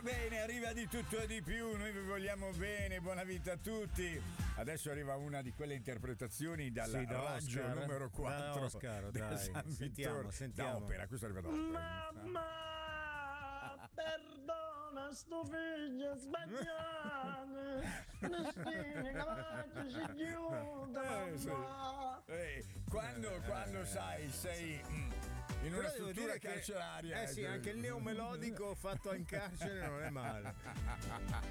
bene, arriva di tutto e di più, noi vi vogliamo bene, buona vita a tutti. Adesso arriva una di quelle interpretazioni dal raggio Oscar, numero 4 da Oscar, del dai, San sentiamo. Da opera, questo arriva da opera. Mamma, perdona sto figlio sbagliato, destini capace ci chiude, mamma. Quando sei in una struttura carceraria. Sì, anche il neomelodico fatto in carcere non è male.